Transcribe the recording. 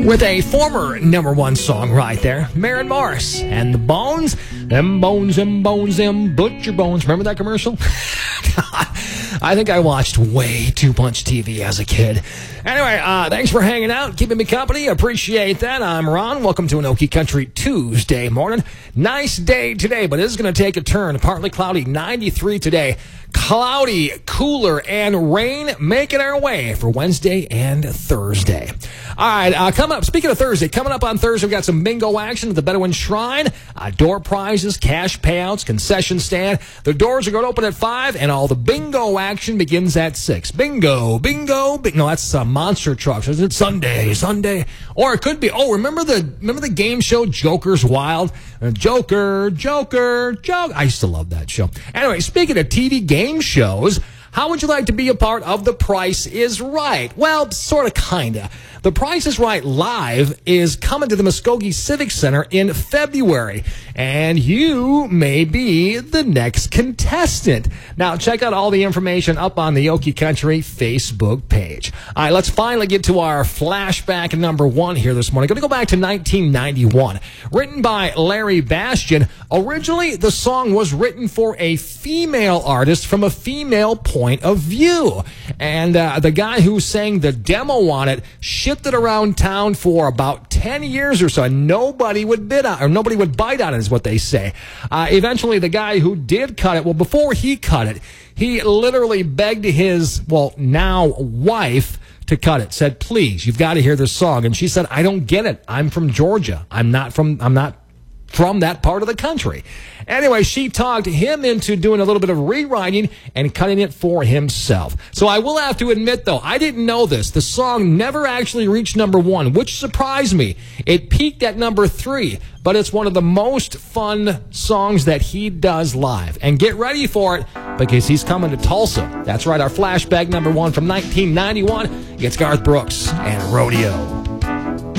with a former number one song right there, Maren Morris and the Bones. Them bones, them bones, them butcher bones. Remember that commercial? I think I watched way too much TV as a kid. Anyway, thanks for hanging out, keeping me company. Appreciate that. I'm Ron. Welcome to an Okie Country Tuesday morning. Nice day today, but it is going to take a turn. Partly cloudy, 93 today. Cloudy, cooler, and rain making our way for Wednesday and Thursday. All right, coming up, speaking of Thursday, coming up on Thursday, we've got some bingo action at the Bedouin Shrine, door prizes, cash payouts, concession stand. The doors are going to open at 5, and all the bingo action begins at 6. Bingo, bingo, bingo. No, that's monster trucks. Is it Sunday? Or it could be, remember the game show Joker's Wild? Joker. I used to love that show. Anyway, speaking of TV game shows, how would you like to be a part of The Price is Right? Well, sort of, kinda. The Price is Right Live is coming to the Muskogee Civic Center in February, and you may be the next contestant. Now, check out all the information up on the Okie Country Facebook page. All right, let's finally get to our flashback number 1 here this morning. Going to go back to 1991. Written by Larry Bastian. Originally, the song was written for a female artist from a female point of view. And the guy who sang the demo on it shipped it around town for about 10 years or so, and nobody would bite on it, is what they say. Eventually, the guy who did cut it, before he cut it, he literally begged his, now wife, to cut it. Said, please, you've got to hear this song. And she said, I don't get it. I'm from Georgia. I'm not from that part of the country. Anyway, she talked him into doing a little bit of rewriting and cutting it for himself. So I will have to admit, though, I didn't know this. The song never actually reached number 1, which surprised me. It peaked at number 3, but it's one of the most fun songs that he does live. And get ready for it, because he's coming to Tulsa. That's right, our flashback number 1 from 1991. It's Garth Brooks and Rodeo.